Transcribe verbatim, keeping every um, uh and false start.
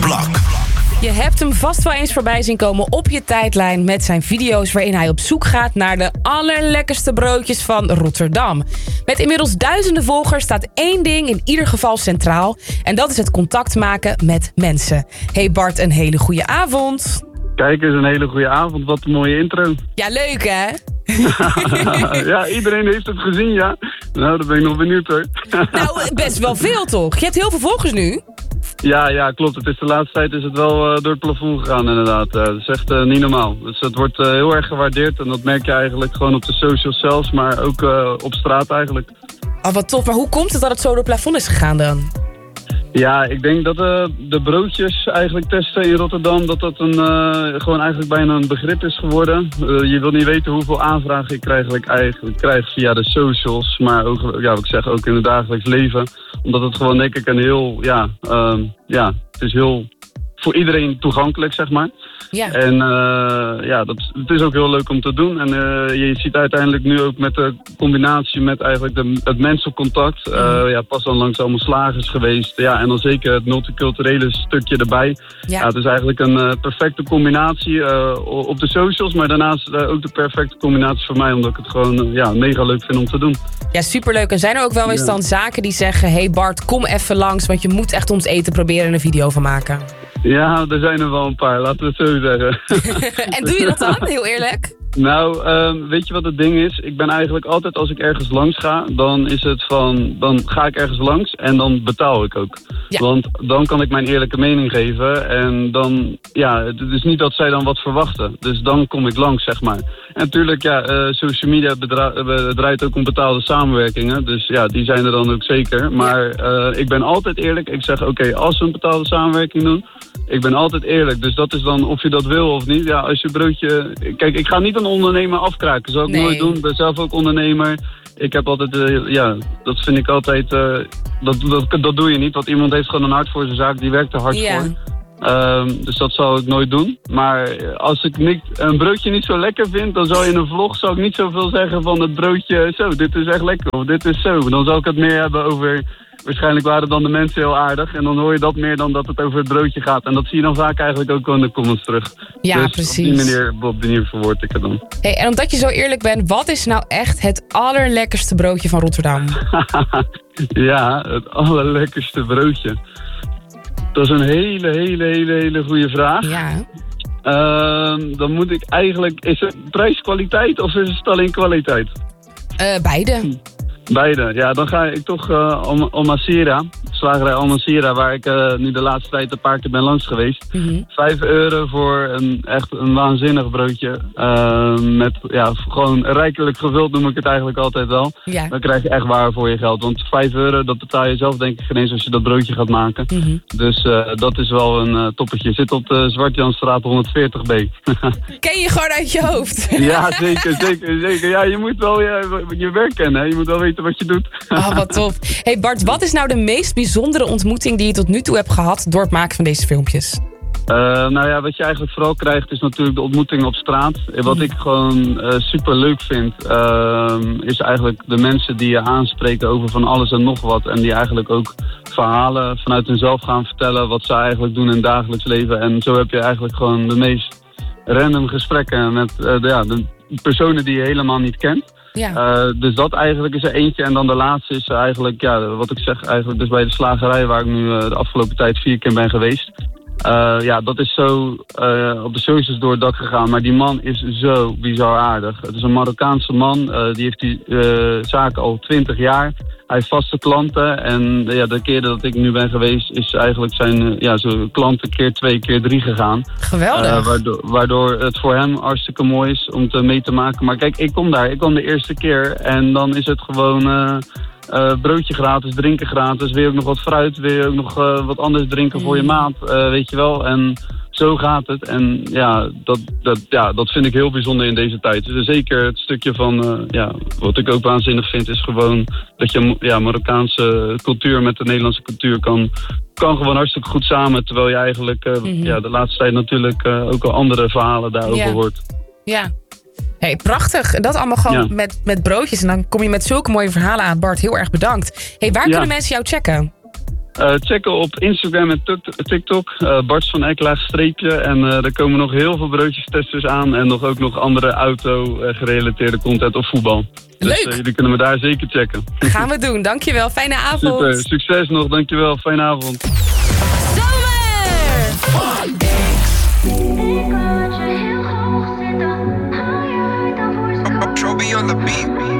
Blok. Je hebt hem vast wel eens voorbij zien komen op je tijdlijn met zijn video's waarin hij op zoek gaat naar de allerlekkerste broodjes van Rotterdam. Met inmiddels duizenden volgers staat één ding in ieder geval centraal en dat is het contact maken met mensen. Hey Bart, een hele goede avond. Kijk eens, een hele goede avond. Wat een mooie intro. Ja, leuk hè? Ja, iedereen heeft het gezien, ja. Nou, dan ben ik nog benieuwd hoor. Nou, best wel veel toch? Je hebt heel veel volgers nu. Ja, ja, klopt. Het is de laatste tijd is het wel uh, door het plafond gegaan inderdaad. Uh, dat is echt uh, niet normaal. Dus het wordt uh, heel erg gewaardeerd en dat merk je eigenlijk gewoon op de socials zelfs, maar ook uh, op straat eigenlijk. Oh, wat tof. Maar hoe komt het dat het zo door het plafond is gegaan dan? Ja, ik denk dat uh, de broodjes eigenlijk testen in Rotterdam, dat dat een, uh, gewoon eigenlijk bijna een begrip is geworden. Uh, je wilt niet weten hoeveel aanvragen ik eigenlijk, eigenlijk krijg via de socials, maar ook, ja, wat ik zeg, ook in het dagelijks leven. Omdat het gewoon, denk ik, een heel, ja, uh, ja, het is heel voor iedereen toegankelijk, zeg maar. Ja. En uh, ja, dat, het is ook heel leuk om te doen. En uh, je ziet uiteindelijk nu ook met de combinatie met eigenlijk de, het mensencontact. Uh, ja, pas dan langs allemaal slagers geweest. Ja, en dan zeker het multiculturele stukje erbij. Ja. Ja, het is eigenlijk een uh, perfecte combinatie uh, op de socials. Maar daarnaast uh, ook de perfecte combinatie voor mij. Omdat ik het gewoon uh, ja, mega leuk vind om te doen. Ja, superleuk. En zijn er ook wel eens ja. dan zaken die zeggen... Hey Bart, kom even langs, want je moet echt ons eten proberen en een video van maken. Ja, er zijn er wel een paar, laten we het zo zeggen. En doe je dat dan, heel eerlijk? Nou, um, weet je wat het ding is? Ik ben eigenlijk altijd, als ik ergens langs ga, dan is het van, dan ga ik ergens langs en dan betaal ik ook. Ja. Want dan kan ik mijn eerlijke mening geven en dan, ja, het is niet dat zij dan wat verwachten. Dus dan kom ik langs, zeg maar. En natuurlijk, ja, uh, social media bedra- draait ook om betaalde samenwerkingen. Dus ja, die zijn er dan ook zeker. Maar uh, ik ben altijd eerlijk. Ik zeg, oké, okay, als we een betaalde samenwerking doen, ik ben altijd eerlijk. Dus dat is dan of je dat wil of niet. Ja, als je broodje... Kijk, ik ga niet een ondernemer afkraken. Dat zou ik nee. nooit doen. Ik ben zelf ook ondernemer. Ik heb altijd... Uh, ja, dat vind ik altijd... Uh, dat, dat, dat doe je niet. Want iemand heeft gewoon een hart voor zijn zaak. Die werkt er hard ja. voor. Um, dus dat zou ik nooit doen. Maar als ik niet, een broodje niet zo lekker vind, dan zou je in een vlog zou ik niet zoveel zeggen van het broodje zo, dit is echt lekker of dit is zo. Dan zou ik het meer hebben over, waarschijnlijk waren dan de mensen heel aardig en dan hoor je dat meer dan dat het over het broodje gaat. En dat zie je dan vaak eigenlijk ook wel in de comments terug. Ja, dus precies. op die manier, op die manier verwoord ik het dan. Hey, en omdat je zo eerlijk bent, wat is nou echt het allerlekkerste broodje van Rotterdam? Ja, het allerlekkerste broodje. Dat is een hele, hele, hele, hele goede vraag. Ja. Uh, dan moet ik eigenlijk... Is het prijs-kwaliteit of is het alleen kwaliteit? Uh, beide. Beide. Ja, dan ga ik toch uh, om Almacera. Slagerij Almacera, waar ik uh, nu de laatste tijd een paar keer ben langs geweest. Mm-hmm. Vijf euro voor een echt een waanzinnig broodje. Uh, met ja, gewoon rijkelijk gevuld noem ik het eigenlijk altijd wel. Ja. Dan krijg je echt waar voor je geld. Want vijf euro, dat betaal je zelf denk ik geen eens als je dat broodje gaat maken. Mm-hmm. Dus uh, dat is wel een uh, toppetje. Zit op de Zwartjanstraat honderdveertig B. Ken je gewoon uit je hoofd? Ja, zeker, zeker, zeker. Ja, je moet wel je, je werk kennen. Hè? Je moet wel weten wat je doet. Oh, wat tof. Hey Bart, wat is nou de meest bijzondere ontmoeting die je tot nu toe hebt gehad door het maken van deze filmpjes? Uh, nou ja, wat je eigenlijk vooral krijgt is natuurlijk de ontmoetingen op straat. Wat ik gewoon uh, super leuk vind, uh, is eigenlijk de mensen die je aanspreken over van alles en nog wat. En die eigenlijk ook verhalen vanuit hunzelf gaan vertellen wat ze eigenlijk doen in het dagelijks leven. En zo heb je eigenlijk gewoon de meest random gesprekken met uh, de, ja, de personen die je helemaal niet kent. Ja. Uh, dus dat eigenlijk is er eentje. En dan de laatste is eigenlijk, ja, wat ik zeg, eigenlijk dus bij de slagerij waar ik nu uh, de afgelopen tijd vier keer ben geweest. Uh, ja, dat is zo uh, op de socials door het dak gegaan. Maar die man is zo bizar aardig. Het is een Marokkaanse man. Uh, die heeft die uh, zaken al twintig jaar. Hij heeft vaste klanten. En ja, de keren dat ik nu ben geweest is eigenlijk zijn uh, ja, zo klanten keer twee, keer drie gegaan. Geweldig. Uh, waardoor, waardoor het voor hem hartstikke mooi is om te mee te maken. Maar kijk, ik kom daar. Ik kwam de eerste keer. En dan is het gewoon... Uh, Uh, broodje gratis, drinken gratis. Wil je ook nog wat fruit? Wil je ook nog uh, wat anders drinken voor je maat? Uh, weet je wel? En zo gaat het. En ja dat, dat, ja, dat vind ik heel bijzonder in deze tijd. Dus zeker het stukje van, uh, ja, wat ik ook waanzinnig vind, is gewoon dat je ja, Marokkaanse cultuur met de Nederlandse cultuur kan, kan gewoon hartstikke goed samen. Terwijl je eigenlijk uh, mm-hmm. ja, de laatste tijd natuurlijk uh, ook al andere verhalen daarover ja. hoort. Ja. Hey, prachtig. Dat allemaal gewoon ja. met, met broodjes. En dan kom je met zulke mooie verhalen aan. Bart, heel erg bedankt. Hey, waar ja. kunnen mensen jou checken? Uh, checken op Instagram en TikTok. Uh, Bart's van Eck laag streepje. En uh, er komen nog heel veel broodjestesters aan. En nog ook nog andere auto-gerelateerde content of voetbal. Leuk. Dus uh, jullie kunnen me daar zeker checken. Gaan we doen. Dankjewel. Fijne avond. Super. Succes nog. Dankjewel. Fijne avond.